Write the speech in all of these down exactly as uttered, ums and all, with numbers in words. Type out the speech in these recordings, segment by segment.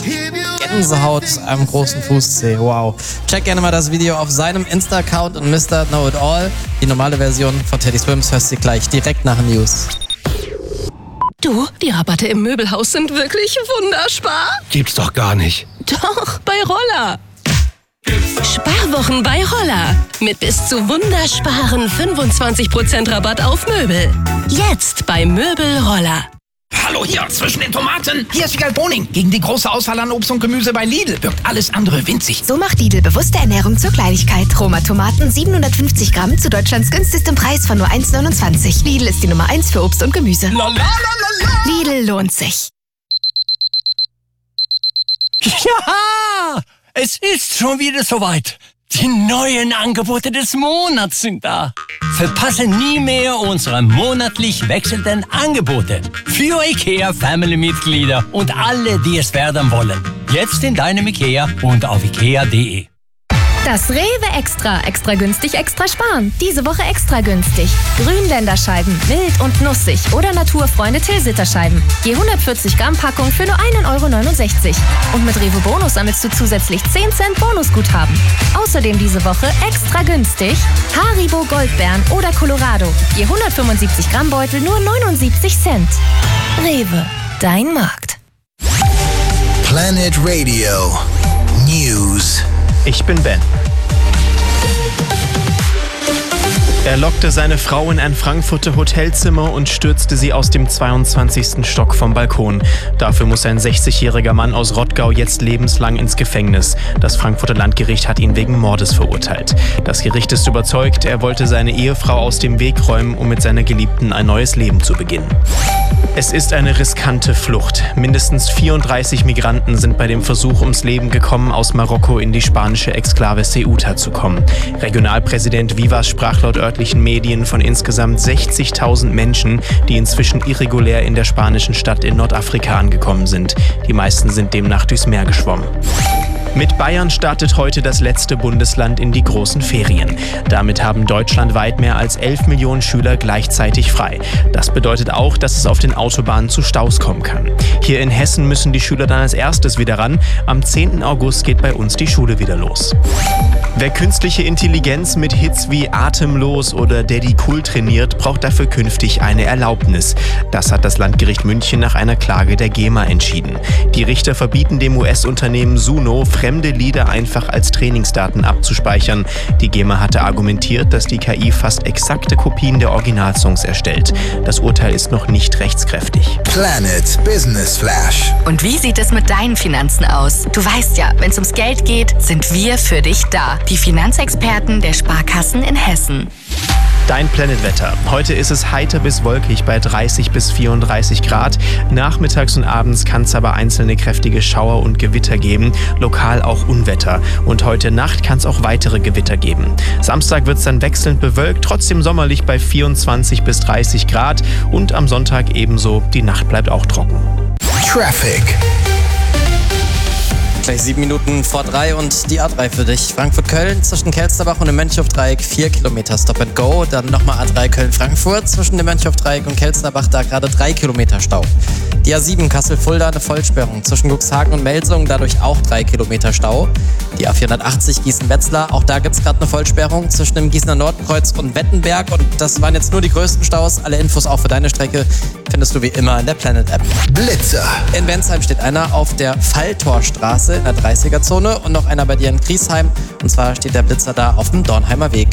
Gänsehaut am großen Fußzeh. Wow. Check gerne mal das Video auf seinem Insta-Account und Mister Know It All. Die normale Version von Teddy Swims hörst du gleich direkt nach den News. Du, die Rabatte im Möbelhaus sind wirklich wunderspar. Gibt's doch gar nicht. Doch, bei Roller. Sparwochen bei Roller. Mit bis zu wundersparen fünfundzwanzig Prozent Rabatt auf Möbel. Jetzt bei Möbel Roller. Hallo hier, zwischen den Tomaten. Hier ist Wiegald Boning. Gegen die große Auswahl an Obst und Gemüse bei Lidl wirkt alles andere winzig. So macht Lidl bewusste Ernährung zur Kleinigkeit. Roma Tomaten siebenhundertfünfzig Gramm zu Deutschlands günstigstem Preis von nur eins neunundzwanzig. Lidl ist die Nummer eins für Obst und Gemüse. Lidl lohnt sich. Ja, es ist schon wieder soweit. Die neuen Angebote des Monats sind da. Verpasse nie mehr unsere monatlich wechselnden Angebote für IKEA Family-Mitglieder und alle, die es werden wollen. Jetzt in deinem IKEA und auf ikea punkt de. Das Rewe Extra. Extra günstig, extra sparen. Diese Woche extra günstig. Grünländerscheiben, mild und nussig oder Naturfreunde Tilsiterscheiben. Je hundertvierzig Gramm Packung für nur ein Euro neunundsechzig. Und mit Rewe Bonus sammelst du zusätzlich zehn Cent Bonusguthaben. Außerdem diese Woche extra günstig Haribo Goldbeeren oder Colorado. Je hundertfünfundsiebzig Gramm Beutel nur neunundsiebzig Cent. Rewe, dein Markt. Planet Radio News. Ich bin Ben. Er lockte seine Frau in ein Frankfurter Hotelzimmer und stürzte sie aus dem zweiundzwanzigsten Stock vom Balkon. Dafür muss ein sechzigjähriger Mann aus Rottgau jetzt lebenslang ins Gefängnis. Das Frankfurter Landgericht hat ihn wegen Mordes verurteilt. Das Gericht ist überzeugt, er wollte seine Ehefrau aus dem Weg räumen, um mit seiner Geliebten ein neues Leben zu beginnen. Es ist eine riskante Flucht. Mindestens vierunddreißig Migranten sind bei dem Versuch ums Leben gekommen, aus Marokko in die spanische Exklave Ceuta zu kommen. Regionalpräsident Vivas sprach laut örtlichen Medien von insgesamt sechzigtausend Menschen, die inzwischen irregulär in der spanischen Stadt in Nordafrika angekommen sind. Die meisten sind demnach durchs Meer geschwommen. Mit Bayern startet heute das letzte Bundesland in die großen Ferien. Damit haben deutschlandweit mehr als elf Millionen Schüler gleichzeitig frei. Das bedeutet auch, dass es auf den Autobahnen zu Staus kommen kann. Hier in Hessen müssen die Schüler dann als erstes wieder ran. Am zehnten August geht bei uns die Schule wieder los. Wer künstliche Intelligenz mit Hits wie Atemlos oder Daddy Cool trainiert, braucht dafür künftig eine Erlaubnis. Das hat das Landgericht München nach einer Klage der GEMA entschieden. Die Richter verbieten dem U S-Unternehmen Suno, fremde Lieder einfach als Trainingsdaten abzuspeichern. Die GEMA hatte argumentiert, dass die K I fast exakte Kopien der Originalsongs erstellt. Das Urteil ist noch nicht rechtskräftig. Planet Business Flash. Und wie sieht es mit deinen Finanzen aus? Du weißt ja, wenn es ums Geld geht, sind wir für dich da. Die Finanzexperten der Sparkassen in Hessen. Dein Planetwetter. Heute ist es heiter bis wolkig bei dreißig bis vierunddreißig Grad. Nachmittags und abends kann es aber einzelne kräftige Schauer und Gewitter geben, lokal auch Unwetter. Und heute Nacht kann es auch weitere Gewitter geben. Samstag wird es dann wechselnd bewölkt, trotzdem sommerlich bei vierundzwanzig bis dreißig Grad. Und am Sonntag ebenso, die Nacht bleibt auch trocken. Traffic. Gleich sieben Minuten vor drei und die A drei für dich. Frankfurt-Köln zwischen Kelsterbach und dem Mönchhofdreieck vier Kilometer Stop and Go. Dann nochmal A drei Köln-Frankfurt zwischen dem Mönchhofdreieck und Kelsterbach, da gerade drei Kilometer Stau. Die A sieben Kassel-Fulda eine Vollsperrung zwischen Cuxhaven und Melsungen, dadurch auch drei Kilometer Stau. Die A vierhundertachtzig Gießen-Wetzlar, auch da gibt es gerade eine Vollsperrung zwischen dem Gießener Nordkreuz und Wettenberg. Und das waren jetzt nur die größten Staus. Alle Infos auch für deine Strecke findest du wie immer in der Planet-App. Blitzer. In Bensheim steht einer auf der Falltorstraße in der dreißiger-Zone und noch einer bei dir in Griesheim. Und zwar steht der Blitzer da auf dem Dornheimer Weg.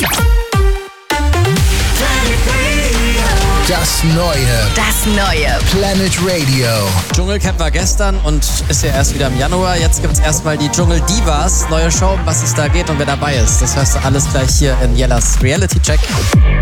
Das Neue. Das Neue. Planet Radio. Dschungelcamp war gestern und ist ja erst wieder im Januar. Jetzt gibt es erstmal die Dschungel Divas. Neue Show, um was es da geht und wer dabei ist. Das hörst du alles gleich hier in Jellas Reality Check.